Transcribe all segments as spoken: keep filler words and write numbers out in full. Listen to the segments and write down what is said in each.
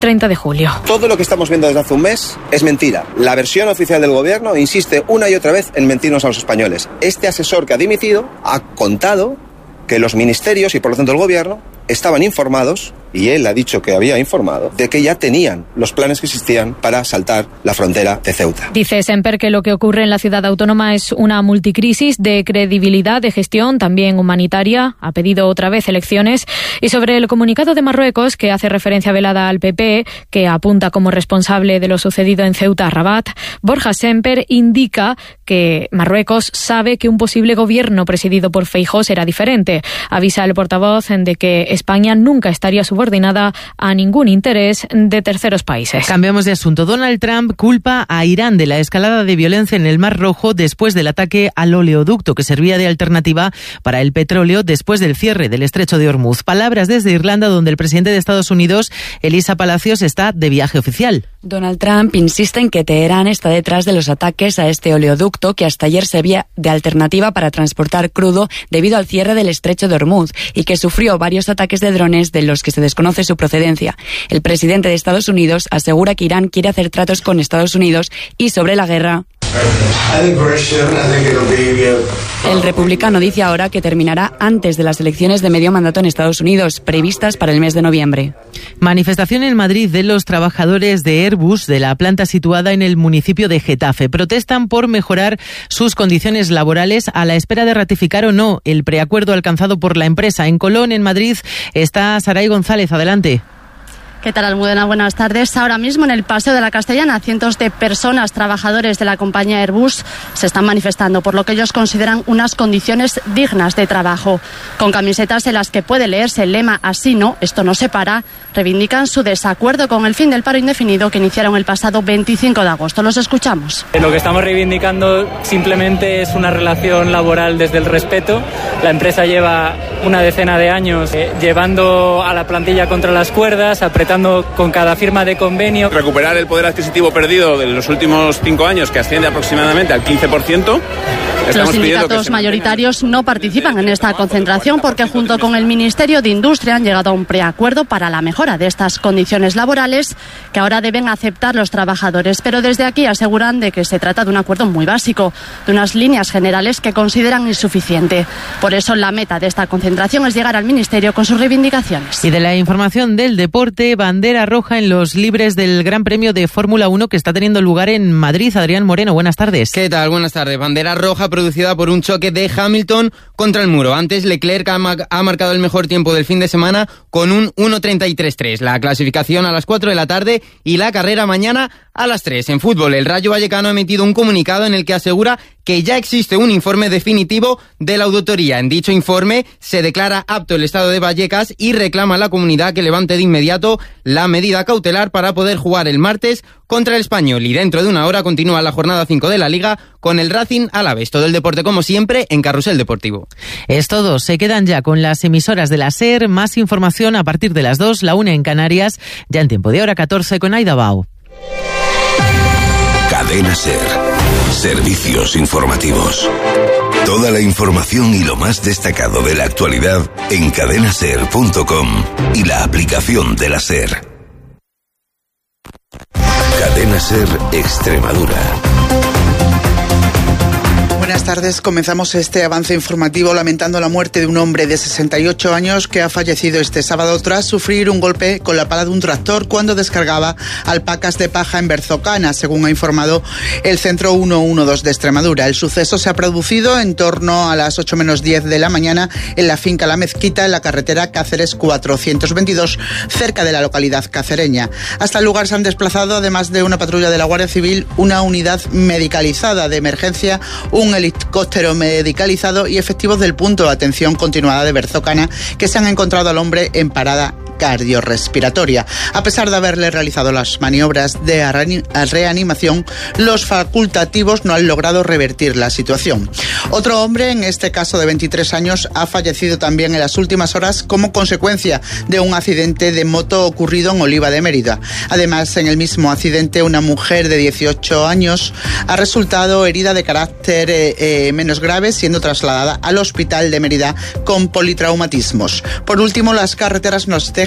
treinta de julio. Todo lo que estamos viendo desde hace un mes es mentira. La versión oficial del gobierno insiste una y otra vez en mentirnos a los españoles. Este asesor que ha dimitido ha contado que los ministerios y por lo tanto el gobierno estaban informados, y él ha dicho que había informado, de que ya tenían los planes que existían para saltar la frontera de Ceuta. Dice Semper que lo que ocurre en la ciudad autónoma es una multicrisis de credibilidad, de gestión, también humanitaria. Ha pedido otra vez elecciones. Y sobre el comunicado de Marruecos, que hace referencia velada al P P, que apunta como responsable de lo sucedido en Ceuta a Rabat, Borja Semper indica que Marruecos sabe que un posible gobierno presidido por Feijóo será diferente. Avisa el portavoz de que España nunca estaría subordinada a ningún interés de terceros países. Cambiamos de asunto. Donald Trump culpa a Irán de la escalada de violencia en el Mar Rojo después del ataque al oleoducto que servía de alternativa para el petróleo después del cierre del estrecho de Hormuz. Palabras desde Irlanda, donde el presidente de Estados Unidos, Elisa Palacios, está de viaje oficial. Donald Trump insiste en que Teherán está detrás de los ataques a este oleoducto que hasta ayer servía de alternativa para transportar crudo debido al cierre del estrecho de Hormuz y que sufrió varios ataques de drones de los que se desconoce su procedencia. El presidente de Estados Unidos asegura que Irán quiere hacer tratos con Estados Unidos y sobre la guerra. El republicano dice ahora que terminará antes de las elecciones de medio mandato en Estados Unidos, previstas para el mes de noviembre. Manifestación en Madrid de los trabajadores de Airbus de la planta situada en el municipio de Getafe. Protestan por mejorar sus condiciones laborales a la espera de ratificar o no el preacuerdo alcanzado por la empresa. En Colón, en Madrid, está Saray González. Adelante. ¿Qué tal, Almudena? Buenas tardes. Ahora mismo en el Paseo de la Castellana, cientos de personas, trabajadores de la compañía Airbus, se están manifestando por lo que ellos consideran unas condiciones dignas de trabajo. Con camisetas en las que puede leerse el lema "Así no, esto no se para", reivindican su desacuerdo con el fin del paro indefinido que iniciaron el pasado veinticinco de agosto. Los escuchamos. Lo que estamos reivindicando simplemente es una relación laboral desde el respeto. La empresa lleva una decena de años eh, llevando a la plantilla contra las cuerdas, apretando con cada firma de convenio. Recuperar el poder adquisitivo perdido de los últimos cinco años, que asciende aproximadamente al quince por ciento. Los sindicatos mayoritarios no participan en esta concentración porque junto con el Ministerio de Industria han llegado a un preacuerdo para la mejora de estas condiciones laborales que ahora deben aceptar los trabajadores. Pero desde aquí aseguran de que se trata de un acuerdo muy básico, de unas líneas generales que consideran insuficiente. Por eso la meta de esta concentración es llegar al Ministerio con sus reivindicaciones. Y de la información del deporte, bandera roja en los libres del Gran Premio de Fórmula uno que está teniendo lugar en Madrid. Adrián Moreno, buenas tardes. ¿Qué tal? Buenas tardes. Bandera roja producida por un choque de Hamilton contra el muro. Antes, Leclerc ha, ma- ha marcado el mejor tiempo del fin de semana con un uno treinta y tres tres. La clasificación a las cuatro de la tarde y la carrera mañana a las tres. En fútbol, el Rayo Vallecano ha emitido un comunicado en el que asegura que ya existe un informe definitivo de la auditoría. En dicho informe se declara apto el estado de Vallecas y reclama a la comunidad que levante de inmediato la medida cautelar para poder jugar el martes contra el Español. Y dentro de una hora continúa la jornada cinco de la Liga con el Racing Alavés. Todo el deporte, como siempre, en Carrusel Deportivo. Es todo. Se quedan ya con las emisoras de la SER. Más información a partir de las dos, la una en Canarias, ya en tiempo de hora catorce con Aida Bao. Cadena SER. Servicios informativos. Toda la información y lo más destacado de la actualidad en cadena ser punto com y la aplicación de la SER. Cadena SER Extremadura. Buenas tardes. Comenzamos este avance informativo lamentando la muerte de un hombre de sesenta y ocho años que ha fallecido este sábado tras sufrir un golpe con la pala de un tractor cuando descargaba alpacas de paja en Berzocana, según ha informado el Centro ciento doce de Extremadura. El suceso se ha producido en torno a las ocho menos diez de la mañana en la finca La Mezquita, en la carretera Cáceres cuatrocientos veintidós, cerca de la localidad cacereña. Hasta el lugar se han desplazado, además de una patrulla de la Guardia Civil, una unidad medicalizada de emergencia, un helicóptero medicalizado y efectivos del punto de atención continuada de Berzocana, que se han encontrado al hombre en parada cardiorrespiratoria. A pesar de haberle realizado las maniobras de reanimación, los facultativos no han logrado revertir la situación. Otro hombre, en este caso de veintitrés años, ha fallecido también en las últimas horas como consecuencia de un accidente de moto ocurrido en Oliva de Mérida. Además, en el mismo accidente, una mujer de dieciocho años ha resultado herida de carácter eh, eh, menos grave, siendo trasladada al hospital de Mérida con politraumatismos. Por último, las carreteras nos dejan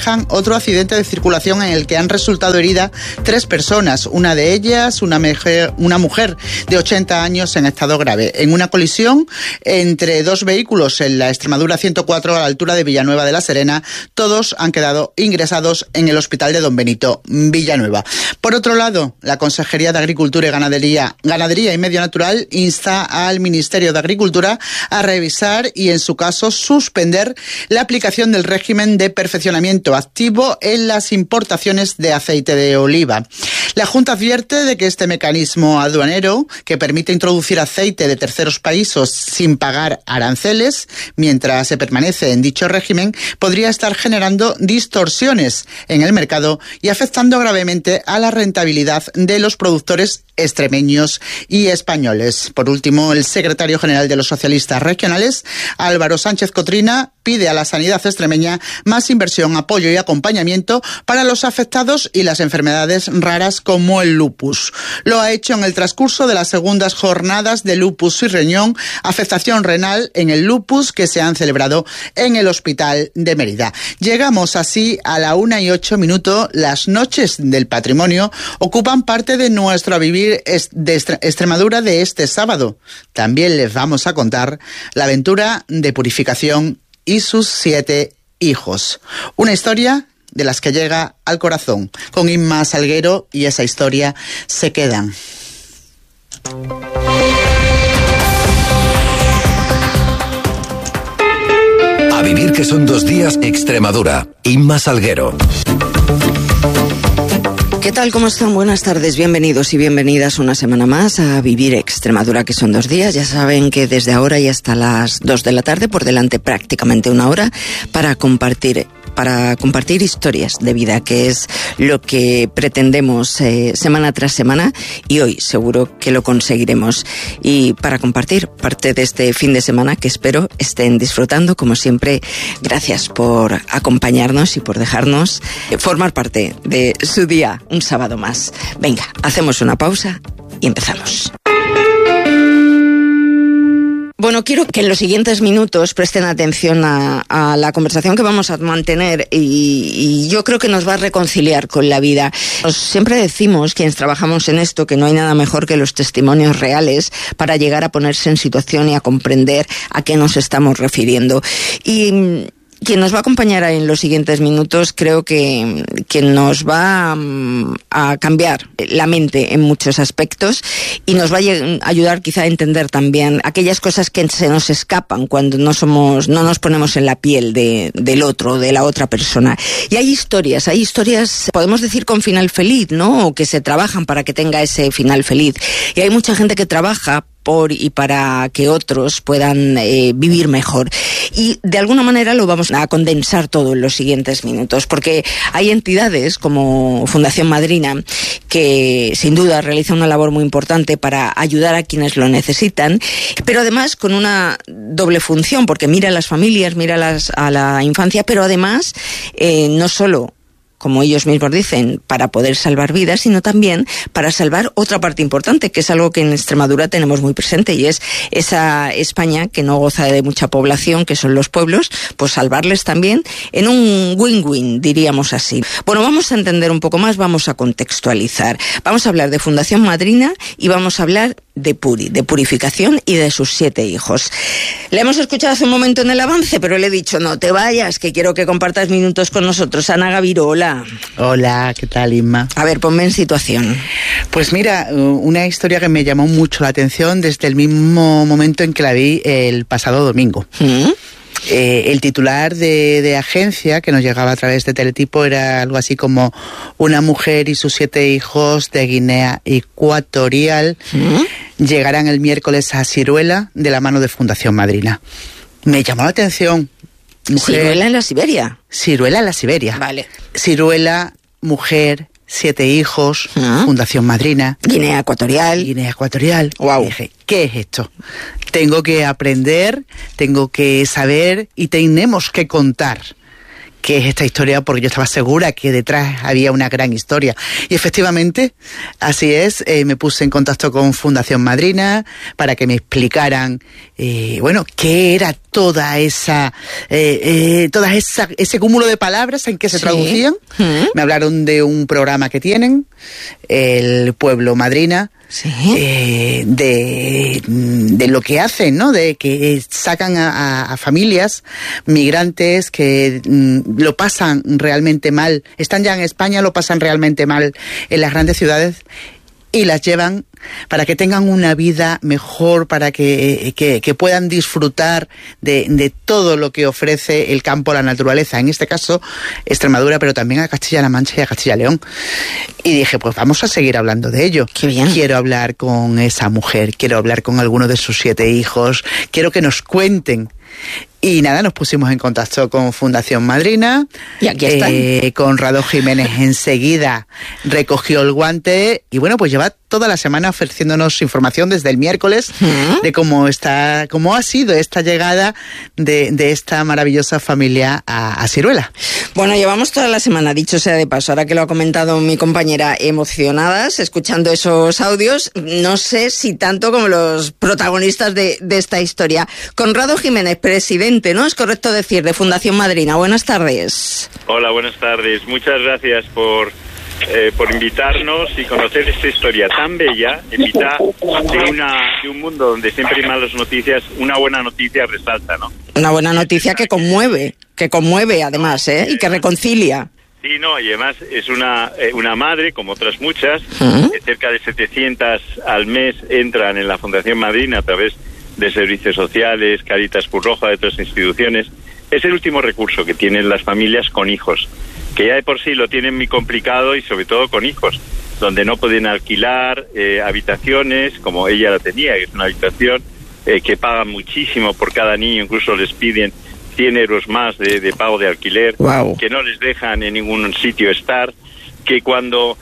reflejan otro accidente de circulación en el que han resultado heridas tres personas, una de ellas una mujer, una mujer de ochenta años en estado grave, en una colisión entre dos vehículos en la Extremadura ciento cuatro a la altura de Villanueva de la Serena. Todos han quedado ingresados en el hospital de Don Benito Villanueva. Por otro lado, la Consejería de Agricultura y Ganadería, Ganadería y Medio Natural insta al Ministerio de Agricultura a revisar y, en su caso, suspender la aplicación del régimen de perfeccionamiento activo en las importaciones de aceite de oliva. La Junta advierte de que este mecanismo aduanero, que permite introducir aceite de terceros países sin pagar aranceles mientras se permanece en dicho régimen, podría estar generando distorsiones en el mercado y afectando gravemente a la rentabilidad de los productores extremeños y españoles. Por último, el secretario general de los socialistas regionales, Álvaro Sánchez Cotrina, pide a la sanidad extremeña más inversión, apoyo y acompañamiento para los afectados y las enfermedades raras como el lupus. Lo ha hecho en el transcurso de las segundas jornadas de lupus y riñón, afectación renal en el lupus, que se han celebrado en el Hospital de Mérida. Llegamos así a la una y ocho minutos. Las noches del patrimonio ocupan parte de nuestro vivir de Extremadura de este sábado. También les vamos a contar la aventura de Purificación y sus siete hijos. Una historia de las que llega al corazón. Con Inma Salguero y esa historia se quedan. A vivir, que son dos días, Extremadura. Inma Salguero. ¿Qué tal? ¿Cómo están? Buenas tardes, bienvenidos y bienvenidas una semana más a Vivir Extremadura, que son dos días. Ya saben que desde ahora y hasta las dos de la tarde, por delante prácticamente una hora, para compartir para compartir historias de vida, que es lo que pretendemos eh, semana tras semana, y hoy seguro que lo conseguiremos. Y para compartir parte de este fin de semana, que espero estén disfrutando, como siempre, gracias por acompañarnos y por dejarnos eh, formar parte de su día, un sábado más. Venga, hacemos una pausa y empezamos. Bueno, quiero que en los siguientes minutos presten atención a, a la conversación que vamos a mantener y, y yo creo que nos va a reconciliar con la vida. Nos siempre decimos, quienes trabajamos en esto, que no hay nada mejor que los testimonios reales para llegar a ponerse en situación y a comprender a qué nos estamos refiriendo. Y quien nos va a acompañar en los siguientes minutos creo que, que nos va a cambiar la mente en muchos aspectos y nos va a ayudar quizá a entender también aquellas cosas que se nos escapan cuando no somos, no nos ponemos en la piel de, del otro, de la otra persona. Y hay historias, hay historias, podemos decir, con final feliz, ¿no? O que se trabajan para que tenga ese final feliz. Y hay mucha gente que trabaja por y para que otros puedan eh, vivir mejor. Y de alguna manera lo vamos a condensar todo en los siguientes minutos, porque hay entidades como Fundación Madrina que sin duda realizan una labor muy importante para ayudar a quienes lo necesitan, pero además con una doble función, porque mira a las familias, mira a, las, a la infancia, pero además eh, no solo, como ellos mismos dicen, para poder salvar vidas, sino también para salvar otra parte importante, que es algo que en Extremadura tenemos muy presente, y es esa España que no goza de mucha población, que son los pueblos, pues salvarles también en un win-win, diríamos así. Bueno, vamos a entender un poco más, vamos a contextualizar. Vamos a hablar de Fundación Madrina y vamos a hablar de Puri, de Purificación y de sus siete hijos. Le hemos escuchado hace un momento en el avance, pero le he dicho, no te vayas, que quiero que compartas minutos con nosotros. Ana Gaviro, hola. Hola, ¿qué tal, Inma? A ver, ponme en situación. Pues mira, una historia que me llamó mucho la atención desde el mismo momento en que la vi el pasado domingo. ¿Mm? Eh, el titular de, de agencia que nos llegaba a través de Teletipo era algo así como: una mujer y sus siete hijos de Guinea Ecuatorial ¿Mm? llegarán el miércoles a Siruela de la mano de Fundación Madrina. Me llamó la atención. Mujer, ¿Siruela en la Siberia? Siruela en la Siberia. Vale. Siruela, mujer, siete hijos, ¿Ah? Fundación Madrina. Guinea Ecuatorial. Guinea Ecuatorial. Wow. Y dije, ¿qué es esto? Tengo que aprender, tengo que saber y tenemos que contar qué es esta historia, porque yo estaba segura que detrás había una gran historia. Y efectivamente, así es, eh, me puse en contacto con Fundación Madrina para que me explicaran, eh, bueno, qué era toda esa, eh, eh, toda esa ese cúmulo de palabras en que se sí. traducían. ¿Mm? Me hablaron de un programa que tienen, El Pueblo Madrina. Sí. Eh, de, de lo que hacen, ¿no? De que sacan a, a familias migrantes que mm, lo pasan realmente mal, están ya en España, lo pasan realmente mal en las grandes ciudades y las llevan para que tengan una vida mejor, para que, que, que puedan disfrutar de, de todo lo que ofrece el campo, la naturaleza, en este caso Extremadura, pero también a Castilla-La Mancha y a Castilla-León. Y dije, pues vamos a seguir hablando de ello. Qué bien. Quiero hablar con esa mujer, quiero hablar con alguno de sus siete hijos, quiero que nos cuenten. Y nada, nos pusimos en contacto con Fundación Madrina. Y aquí están. Eh, Conrado Jiménez enseguida recogió el guante y bueno, pues lleva toda la semana ofreciéndonos información desde el miércoles ¿Mm? de cómo está, cómo ha sido esta llegada de, de esta maravillosa familia a, a Siruela. Bueno, llevamos toda la semana, dicho sea de paso, ahora que lo ha comentado mi compañera, emocionadas, escuchando esos audios, no sé si tanto como los protagonistas de, de esta historia. Conrado Jiménez, presidente, ¿no? Es correcto decir, de Fundación Madrina. Buenas tardes. Hola, buenas tardes. Muchas gracias por... Eh, por invitarnos y conocer esta historia tan bella, en mitad de, una, de un mundo donde siempre hay malas noticias, una buena noticia resalta, ¿no? Una buena noticia que conmueve, que conmueve además, ¿eh? Y que reconcilia. Sí, no, y además es una, eh, una madre, como otras muchas, ¿Mm? eh, cerca de setecientas al mes entran en la Fundación Madrina a través de servicios sociales, Cáritas, Cruz Roja, de otras instituciones. Es el último recurso que tienen las familias con hijos, que ya de por sí lo tienen muy complicado y sobre todo con hijos, donde no pueden alquilar eh, habitaciones, como ella la tenía, que es una habitación eh, que pagan muchísimo por cada niño, incluso les piden cien euros más de, de pago de alquiler, wow. que no les dejan en ningún sitio estar, que cuando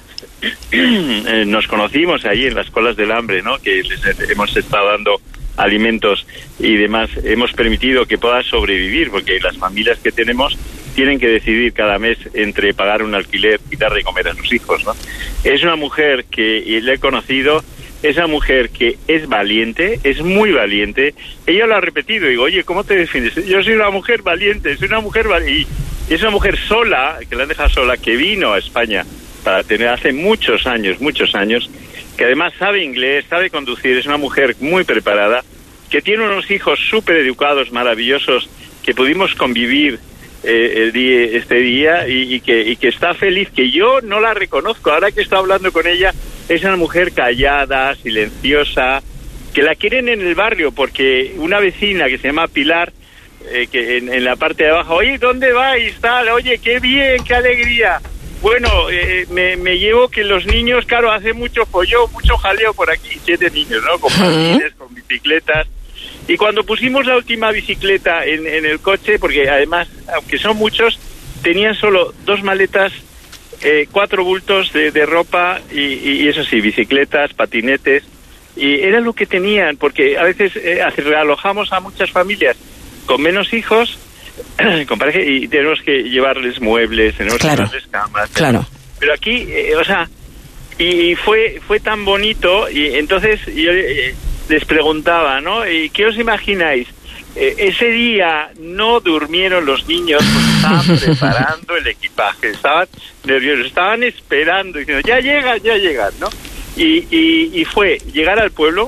eh, nos conocimos ahí en las colas del hambre, ¿no? Que les hemos estado dando alimentos y demás, hemos permitido que pueda sobrevivir, porque las familias que tenemos tienen que decidir cada mes entre pagar un alquiler y dar de comer a sus hijos, ¿no? Es una mujer que, y le he conocido, es una mujer que es valiente, es muy valiente. Ella lo ha repetido, digo, oye, ¿cómo te defines? Yo soy una mujer valiente, soy una mujer valiente. Y es una mujer sola, que la han dejado sola, que vino a España para tener hace muchos años, muchos años, que además sabe inglés, sabe conducir, es una mujer muy preparada, que tiene unos hijos súper educados, maravillosos, que pudimos convivir Eh, el día, este día y, y, que, y que está feliz, que yo no la reconozco. Ahora que estoy hablando con ella, es una mujer callada, silenciosa, que la quieren en el barrio, porque una vecina que se llama Pilar, eh, que en, en la parte de abajo, oye, ¿dónde vais? Tal, oye, qué bien, qué alegría. Bueno, eh, me, me llevo que los niños, claro, hace mucho follón, mucho jaleo por aquí, siete niños, ¿no? Con patines, con bicicletas. Y cuando pusimos la última bicicleta en, en el coche, porque además, aunque son muchos, tenían solo dos maletas, eh, cuatro bultos de, de ropa y, y eso sí, bicicletas, patinetes, y era lo que tenían, porque a veces eh, realojamos a muchas familias con menos hijos, con pareja, y tenemos que llevarles muebles, tenemos claro. que llevarles camas. Claro. Pero aquí, eh, o sea, y fue fue tan bonito, y entonces yo... Eh, les preguntaba, ¿no? ¿Y qué os imagináis? Eh, ese día no durmieron los niños porque estaban preparando el equipaje, estaban nerviosos, estaban esperando, diciendo, ya llegan, ya llegan, ¿no? Y, y, y fue llegar al pueblo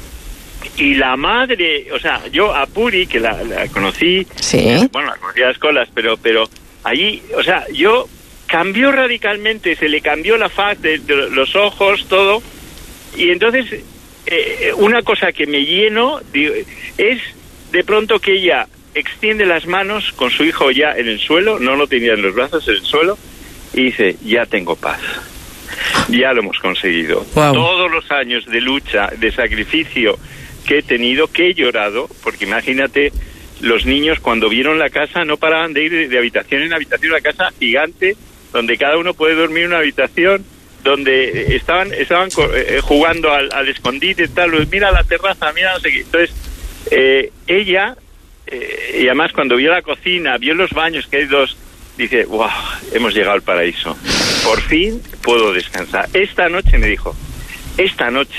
y la madre, o sea, yo a Puri, que la, la conocí, ¿sí? Bueno, la conocí a las colas, pero, pero allí, o sea, yo cambió radicalmente, se le cambió la faz de, de los ojos, todo, y entonces... Eh, una cosa que me lleno digo, es de pronto que ella extiende las manos con su hijo ya en el suelo, no lo tenía en los brazos, en el suelo, y dice, ya tengo paz, ya lo hemos conseguido. Wow. Todos los años de lucha, de sacrificio que he tenido, que he llorado, porque imagínate, los niños cuando vieron la casa no paraban de ir de, de habitación en habitación, una casa gigante, donde cada uno puede dormir en una habitación, donde estaban estaban eh, jugando al, al escondite, tal, mira la terraza, mira no sé qué. Entonces, eh, ella, eh, y además cuando vio la cocina, vio los baños, que hay dos, dice, wow, hemos llegado al paraíso. Por fin puedo descansar. Esta noche me dijo, esta noche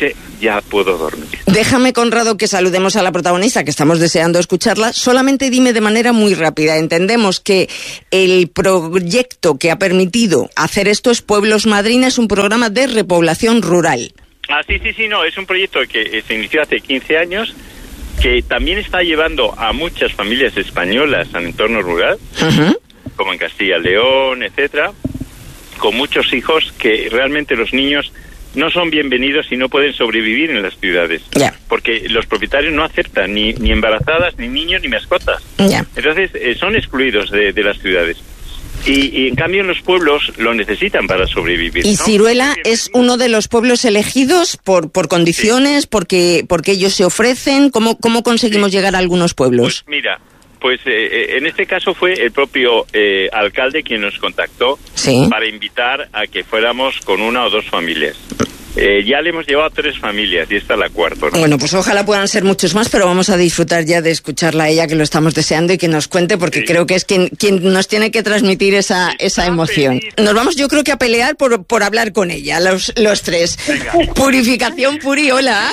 ya puedo dormir. Déjame, Conrado, que saludemos a la protagonista, que estamos deseando escucharla. Solamente dime de manera muy rápida. Entendemos que el proyecto que ha permitido hacer esto es Pueblos Madrina, es un programa de repoblación rural. Ah, sí, sí, sí, no, es un proyecto que se inició hace quince años, que también está llevando a muchas familias españolas al entorno rural, uh-huh. como en Castilla y León, etcétera, con muchos hijos que realmente los niños no son bienvenidos y no pueden sobrevivir en las ciudades. Yeah. Porque los propietarios no aceptan ni, ni embarazadas, ni niños, ni mascotas. Yeah. Entonces, eh, son excluidos de, de las ciudades. Y, y en cambio en los pueblos lo necesitan para sobrevivir. Y ¿no? Ciruela es uno de los pueblos elegidos por por condiciones, sí. porque porque ellos se ofrecen. ¿Cómo, cómo conseguimos sí. llegar a algunos pueblos? Pues mira, pues eh, en este caso fue el propio eh, alcalde quien nos contactó sí. para invitar a que fuéramos con una o dos familias. Eh, ya le hemos llevado tres familias y esta es la cuarta, ¿no? Bueno, pues ojalá puedan ser muchos más, pero vamos a disfrutar ya de escucharla a ella, que lo estamos deseando, y que nos cuente, porque sí. creo que es quien, quien nos tiene que transmitir esa, esa emoción. Feliz. Nos vamos, yo creo que a pelear por, por hablar con ella, los, los tres. Venga. Purificación Puri, hola.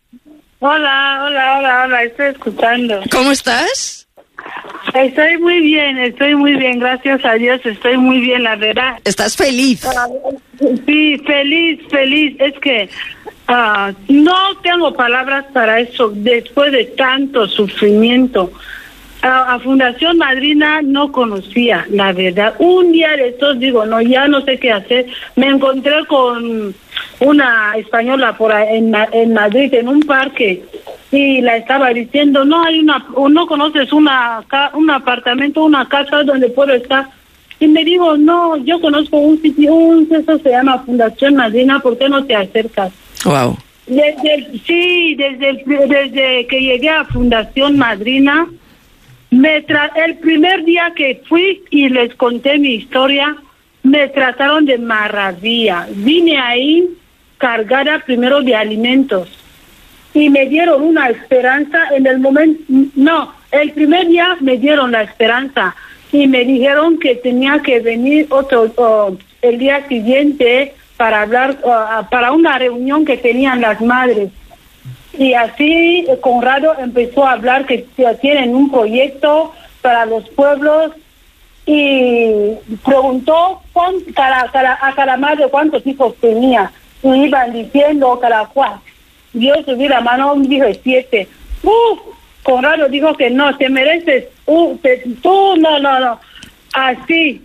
Hola, hola, hola, hola, estoy escuchando. ¿Cómo estás? Estoy muy bien, estoy muy bien, gracias a Dios, estoy muy bien, la verdad. ¿Estás feliz? Uh, sí, feliz, feliz. Es que uh, no tengo palabras para eso después de tanto sufrimiento. Uh, a Fundación Madrina no conocía, la verdad. Un día de estos digo, no, ya no sé qué hacer. Me encontré con una española por ahí en, en Madrid, en un parque, y la estaba diciendo, no hay una, no conoces una un apartamento, una casa donde puedo estar. Y me digo, no, yo conozco un sitio, un eso se llama Fundación Madrina, ¿por qué no te acercas? Wow. Desde el, sí, desde el, desde que llegué a Fundación Madrina, me tra el primer día que fui y les conté mi historia, me trataron de maravilla. Vine ahí cargada primero de alimentos y me dieron una esperanza en el momento, no, el primer día me dieron la esperanza y me dijeron que tenía que venir otro oh, el día siguiente para hablar, uh, para una reunión que tenían las madres. Y así Conrado empezó a hablar que tienen un proyecto para los pueblos y preguntó cada, cada, a cada madre cuántos hijos tenía y iban diciendo cada cual. Yo subí la mano y dije siete. Uh, Conrado dijo que no, te mereces, uh, te, tú no, no, no, así.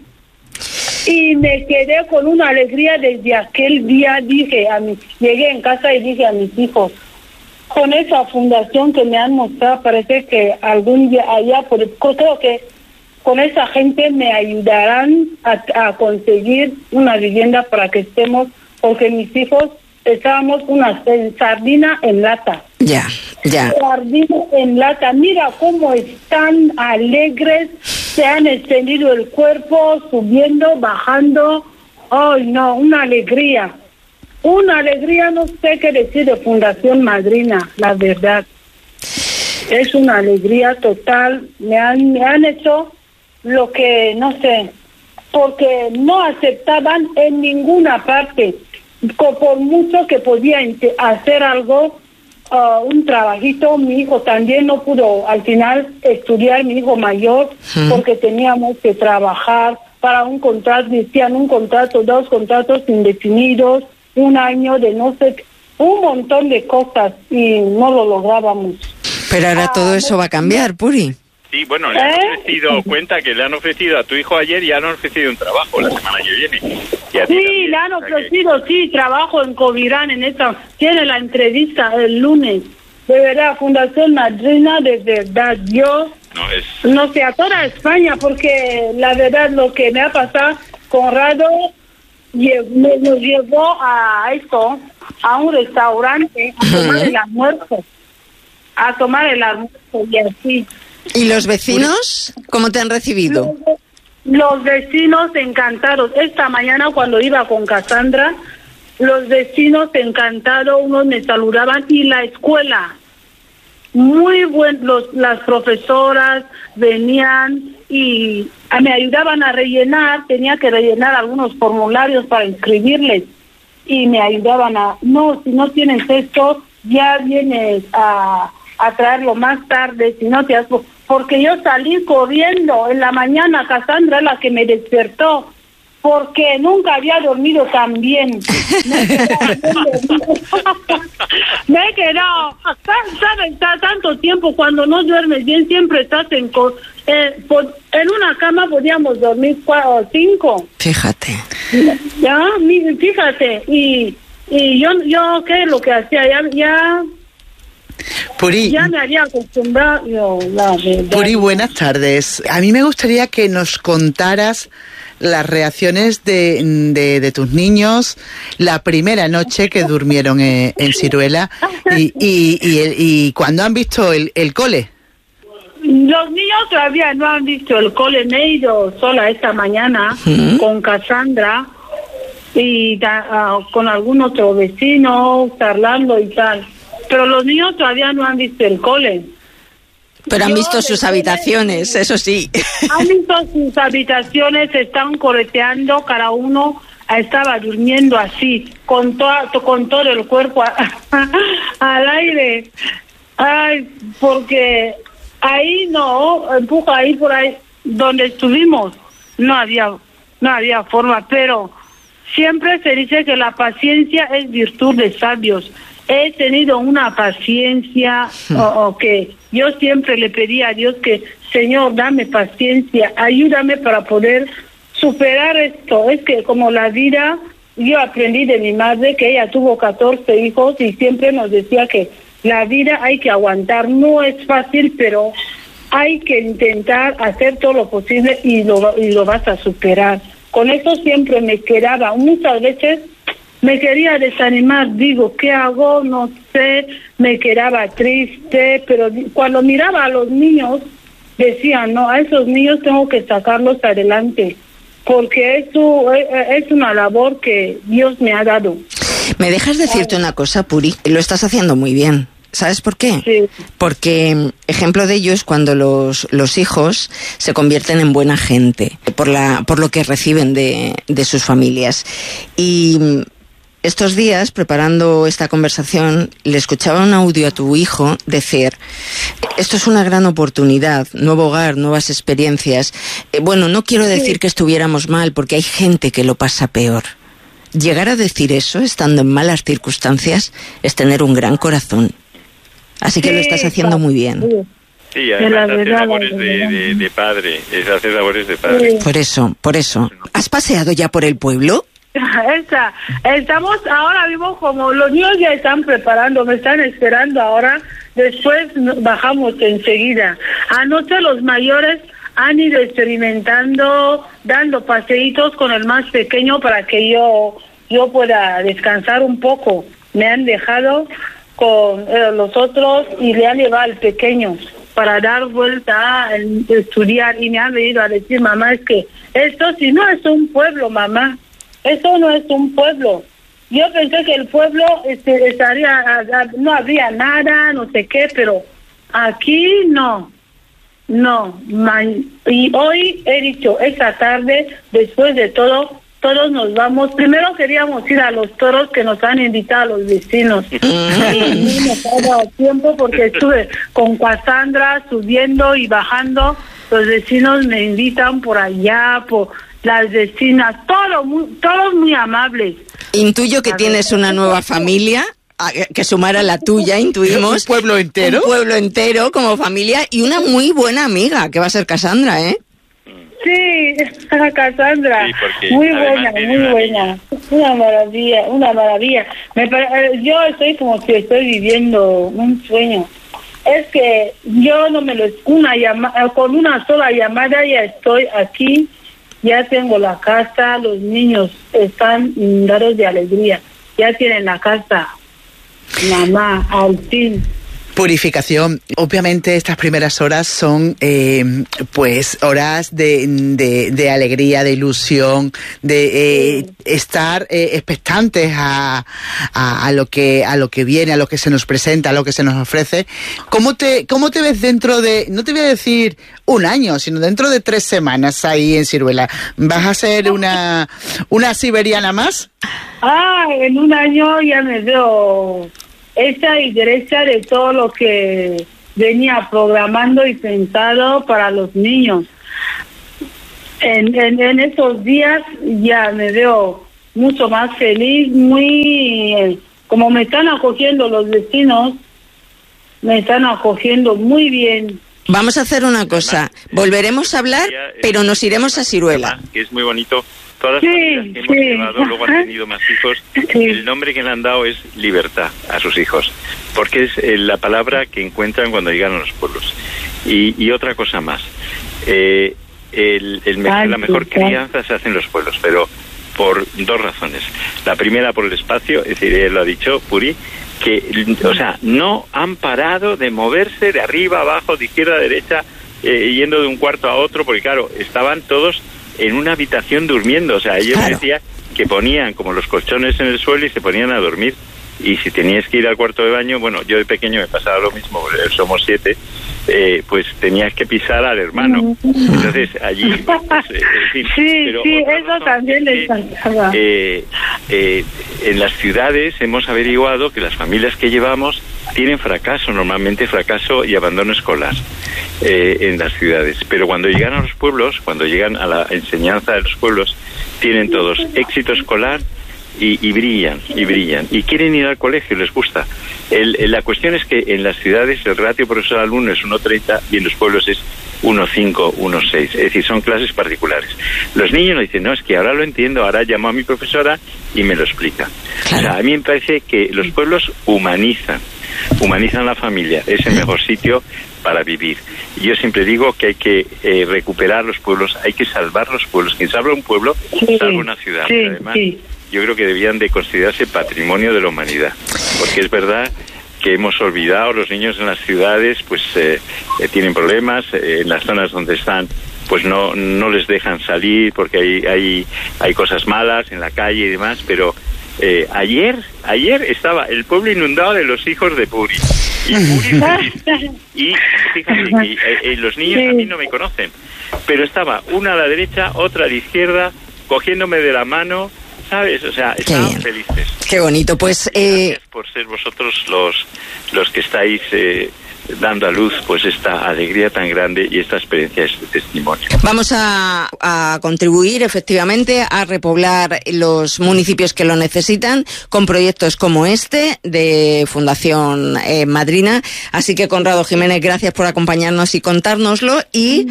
Y me quedé con una alegría desde aquel día. Dije a mi, llegué en casa y dije a mis hijos, con esa fundación que me han mostrado, parece que algún día allá, por, creo que con esa gente me ayudarán a, a conseguir una vivienda para que estemos, porque mis hijos estábamos una sardina en lata. Ya, ya. Sardina en lata. Mira cómo están alegres, se han extendido el cuerpo, subiendo, bajando. Ay, no, una alegría. Una alegría, no sé qué decir de Fundación Madrina, la verdad. Es una alegría total. Me han, me han hecho lo que, no sé, porque no aceptaban en ninguna parte. Por mucho que podía hacer algo, uh, un trabajito, mi hijo también no pudo al final estudiar, mi hijo mayor, ¿Mm? porque teníamos que trabajar para un contrato, decían un contrato, dos contratos indefinidos, un año de no sé, un montón de cosas y no lo lográbamos. Pero ahora ah, todo eso va a cambiar, Puri. Sí, bueno, le han ¿Eh? ofrecido, cuenta que le han ofrecido a tu hijo ayer y ya le han ofrecido un trabajo la semana que viene. Y a ti sí, también, le han ofrecido, que... sí, trabajo en Covirán, en esta, tiene la entrevista el lunes. De verdad, Fundación Madrina, de verdad, yo, no, es... no sé, a toda España, porque la verdad lo que me ha pasado, Conrado me, nos llevó a esto, a un restaurante, a tomar el almuerzo, a tomar el almuerzo y así. ¿Y los vecinos cómo te han recibido? Los, los vecinos encantados. Esta mañana cuando iba con Cassandra, los vecinos encantados, unos me saludaban y la escuela, muy buen, los, las profesoras venían y me ayudaban a rellenar, tenía que rellenar algunos formularios para inscribirles y me ayudaban a, no, si no tienes esto, ya vienes a, a traerlo más tarde, si no te has... Porque yo salí corriendo en la mañana, Cassandra la que me despertó, porque nunca había dormido tan bien. Me he quedado, ¿sabes? Tanto tiempo cuando no duermes bien, siempre estás en... Eh, por, en una cama podíamos dormir cuatro o cinco. Fíjate. Ya, fíjate. Y, y yo, yo, ¿qué es lo que hacía? Ya... ya Puri, ya me había acostumbrado. Yo, la Puri, buenas tardes. A mí me gustaría que nos contaras las reacciones de, de, de tus niños la primera noche que durmieron en, en Siruela y, y, y, el, y cuando han visto el, el cole. Los niños todavía no han visto el cole. Me he ido sola esta mañana uh-huh. con Cassandra y da, uh, con algún otro vecino charlando y tal. Pero los niños todavía no han visto el cole. Pero han Yo visto sus habitaciones, cole, eso sí. Han visto sus habitaciones, están correteando, cada uno estaba durmiendo así, con, to- con todo el cuerpo a- al aire. Ay, porque ahí no, empuja ahí por ahí, donde estuvimos, no había, no había forma, pero siempre se dice que la paciencia es virtud de sabios. He tenido una paciencia hmm. o, o que yo siempre le pedí a Dios que, Señor, dame paciencia, ayúdame para poder superar esto. Es que como la vida, yo aprendí de mi madre que ella tuvo catorce hijos y siempre nos decía que la vida hay que aguantar. No es fácil, pero hay que intentar hacer todo lo posible y lo, y lo vas a superar. Con eso siempre me quedaba. Muchas veces me quería desanimar, digo, ¿qué hago? No sé, me quedaba triste, pero cuando miraba a los niños, decía, no, a esos niños tengo que sacarlos adelante, porque eso es una labor que Dios me ha dado. ¿Me dejas decirte una cosa, Puri? Lo estás haciendo muy bien. ¿Sabes por qué? Sí. Porque ejemplo de ello es cuando los, los hijos se convierten en buena gente, por, la, por lo que reciben de, de sus familias. Y estos días, preparando esta conversación, le escuchaba un audio a tu hijo decir, esto es una gran oportunidad, nuevo hogar, nuevas experiencias. Eh, bueno, no quiero decir sí. que estuviéramos mal, porque hay gente que lo pasa peor. Llegar a decir eso, estando en malas circunstancias, es tener un gran corazón. Así que sí, lo estás haciendo muy bien. Sí, además hace labores de, de, de padre, es hacer labores de padre. Sí. Por eso, por eso. ¿Has paseado ya por el pueblo? Esta, estamos ahora mismo como los niños ya están preparando, me están esperando ahora, después bajamos enseguida. Anoche los mayores han ido experimentando, dando paseitos con el más pequeño para que yo, yo pueda descansar un poco. Me han dejado con eh, los otros y le han llevado al pequeño para dar vuelta a estudiar y me han venido a decir, mamá, es que esto si no es un pueblo, mamá. Eso no es un pueblo. Yo pensé que el pueblo este, estaría, no habría nada, no sé qué, pero aquí no, no. Y hoy he dicho, esta tarde, después de todo, todos nos vamos. Primero queríamos ir a los toros que nos han invitado a los vecinos. Y no nos ha dado tiempo porque estuve con Cassandra subiendo y bajando. Los vecinos me invitan por allá, por... las vecinas, todo muy, todos muy amables. Intuyo que tienes una nueva familia, que sumar a la tuya, intuimos. ¿Un pueblo entero? Un pueblo entero como familia y una muy buena amiga, que va a ser Cassandra, ¿eh? Sí, Cassandra, sí, muy buena, muy buena. Una maravilla, una maravilla. Me pare... Yo estoy como si estoy viviendo un sueño. Es que yo no me lo... Una llama... Con una sola llamada ya estoy aquí. Ya tengo la casa, los niños están dados de alegría. Ya tienen la casa. Mamá, al fin. Purificación. Obviamente estas primeras horas son eh, pues horas de, de, de alegría, de ilusión, de eh, sí. estar eh, expectantes a, a, a lo que a lo que viene, a lo que se nos presenta, a lo que se nos ofrece. ¿Cómo te cómo te ves dentro de, no te voy a decir un año, sino dentro de tres semanas ahí en Siruela? ¿Vas a ser una una siberiana más? Ah, en un año ya me veo hecha y derecha de todo lo que venía programando y pensado para los niños. En, en, en esos días ya me veo mucho más feliz, muy eh, como me están acogiendo los vecinos, me están acogiendo muy bien. Vamos a hacer una cosa, volveremos a hablar, pero nos iremos a Siruela. Que es muy bonito. Todas las sí, familias que hemos sí. llevado luego han tenido más hijos. Sí. El nombre que le han dado es libertad a sus hijos, porque es eh, la palabra que encuentran cuando llegan a los pueblos. Y, y otra cosa más, eh, el, el me- Ay, la mejor sí, crianza sí. se hace en los pueblos, pero por dos razones. La primera, por el espacio, es decir, él lo ha dicho, Puri, que, o sea, no han parado de moverse de arriba, abajo, de izquierda a derecha, eh, yendo de un cuarto a otro, porque claro, estaban todos en una habitación durmiendo. O sea, ellos claro. decían que ponían como los colchones en el suelo y se ponían a dormir. Y si tenías que ir al cuarto de baño, bueno, yo de pequeño me pasaba lo mismo, somos siete, eh, pues tenías que pisar al hermano. Entonces, allí... Pues, eh, en fin, sí, pero sí, eso también les pasaba. Eh, eh, en las ciudades hemos averiguado que las familias que llevamos tienen fracaso, normalmente fracaso y abandono escolar eh, en las ciudades. Pero cuando llegan a los pueblos, cuando llegan a la enseñanza de los pueblos, tienen todos éxito escolar, Y, y brillan, y brillan, y quieren ir al colegio, les gusta. El, el, la cuestión es que en las ciudades el ratio profesor-alumno es uno treinta y en los pueblos es uno cinco, uno seis, es decir, son clases particulares. Los niños nos dicen, no, es que ahora lo entiendo, ahora llamo a mi profesora y me lo explica. Claro. O sea, a mí me parece que los pueblos humanizan, humanizan la familia, es el mejor sitio para vivir. Y yo siempre digo que hay que eh, recuperar los pueblos, hay que salvar los pueblos. Quien salva un pueblo, sí, salva una ciudad. Sí, además, sí. yo creo que debían de considerarse patrimonio de la humanidad, porque es verdad que hemos olvidado, los niños en las ciudades pues eh, eh, tienen problemas, eh, en las zonas donde están pues no no les dejan salir porque hay hay, hay cosas malas en la calle y demás, pero eh, ayer ayer estaba el pueblo inundado de los hijos de Puri y Puri feliz. Y fíjate que eh, eh, los niños a mí no me conocen, pero estaba una a la derecha, otra a la izquierda, cogiéndome de la mano, ¿sabes? O sea, estaban felices. Qué bonito, pues... Eh... Gracias por ser vosotros los, los que estáis eh, dando a luz pues esta alegría tan grande y esta experiencia, este testimonio. Vamos a, a contribuir efectivamente a repoblar los municipios que lo necesitan con proyectos como este de Fundación eh, Madrina. Así que, Conrado Jiménez, gracias por acompañarnos y contárnoslo. Y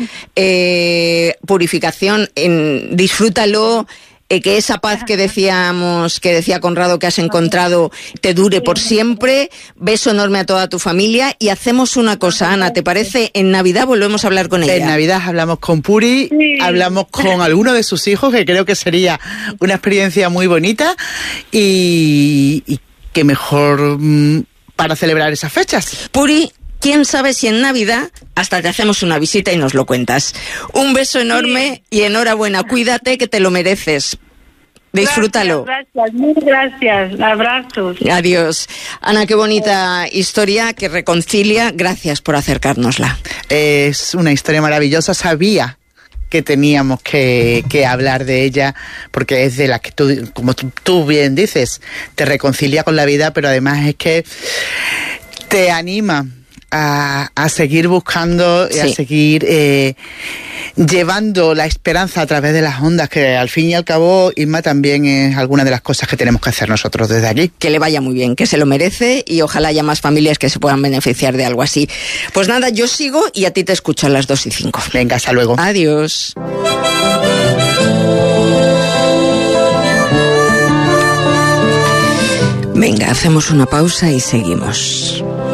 eh, Purificación, en, disfrútalo. Eh, que esa paz que decíamos, que decía Conrado que has encontrado, te dure por siempre. Beso enorme a toda tu familia. Y hacemos una cosa, Ana, ¿te parece? En Navidad volvemos a hablar con ella. En Navidad hablamos con Puri, sí. hablamos con alguno de sus hijos, que creo que sería una experiencia muy bonita. Y, y que mejor mmm, para celebrar esas fechas. Puri, quién sabe si en Navidad hasta te hacemos una visita y nos lo cuentas. Un beso enorme sí. y enhorabuena. Cuídate, que te lo mereces. Disfrútalo. Gracias, gracias, muy gracias. Abrazos. Adiós. Ana, qué bonita historia que reconcilia. Gracias por acercárnosla. Es una historia maravillosa. Sabía que teníamos que, que hablar de ella, porque es de la que tú, como tú, tú bien dices, te reconcilia con la vida, pero además es que te anima A, a seguir buscando y sí. a seguir eh, llevando la esperanza a través de las ondas, que al fin y al cabo, Isma, también es alguna de las cosas que tenemos que hacer nosotros desde aquí. Que le vaya muy bien, que se lo merece, y ojalá haya más familias que se puedan beneficiar de algo así. Pues nada, yo sigo y a ti te escucho a las dos y cinco. Venga, hasta luego. Adiós. Venga, hacemos una pausa y seguimos.